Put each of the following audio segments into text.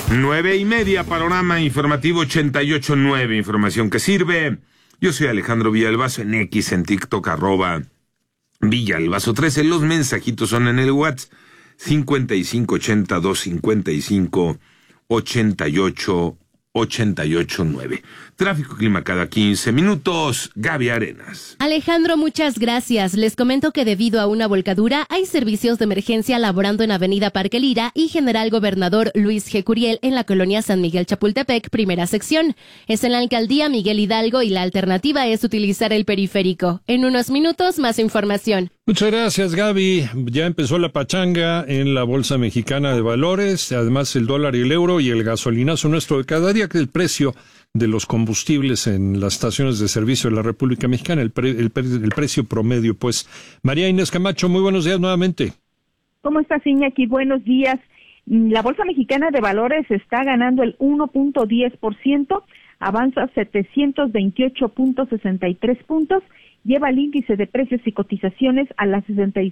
9:30, panorama informativo 88.9, información que sirve. Yo soy Alejandro Villalbazo en X, en TikTok, @Villalbazo13. Los mensajitos son en el WhatsApp 5582558889. Tráfico, clima cada 15 minutos. Gaby Arenas. Alejandro, muchas gracias. Les comento que debido a una volcadura hay servicios de emergencia laborando en Avenida Parque Lira y General Gobernador Luis G. Curiel en la colonia San Miguel Chapultepec, primera sección. Es en la alcaldía Miguel Hidalgo y la alternativa es utilizar el periférico. En unos minutos, más información. Muchas gracias, Gaby. Ya empezó la pachanga en la Bolsa Mexicana de Valores, además el dólar y el euro y el gasolinazo nuestro de cada día, que es el precio de los combustibles en las estaciones de servicio de la República Mexicana, el precio promedio, pues. María Inés Camacho, muy buenos días nuevamente. ¿Cómo estás, Iñaki? Buenos días. La Bolsa Mexicana de Valores está ganando el 1.10%, avanza 728.63 puntos, lleva el índice de precios y cotizaciones a las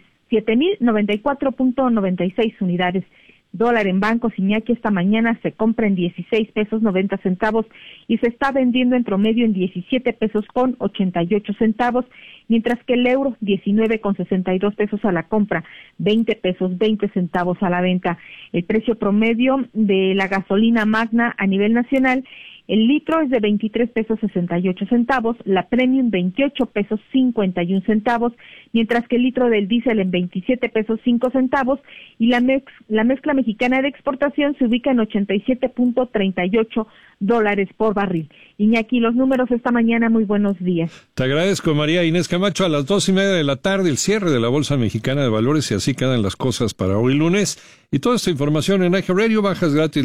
67.094.96 unidades. Dólar en bancos, Iñaki, esta mañana se compra en 16 pesos 90 centavos y se está vendiendo en promedio en 17 pesos con 88 centavos, mientras que el euro 19 con 62 pesos a la compra, 20 pesos 20 centavos a la venta. El precio promedio de la gasolina magna a nivel nacional, el litro es de 23 pesos 68 centavos, la premium 28 pesos 51 centavos, mientras que el litro del diésel en 27 pesos 5 centavos y la mezcla mexicana de exportación se ubica en 87.38 dólares por barril. Iñaki, los números esta mañana, muy buenos días. Te agradezco, María Inés Camacho. A las 2:30 de la tarde, el cierre de la Bolsa Mexicana de Valores, y así quedan las cosas para hoy lunes. Y toda esta información en iHeartRadio, bajas gratis.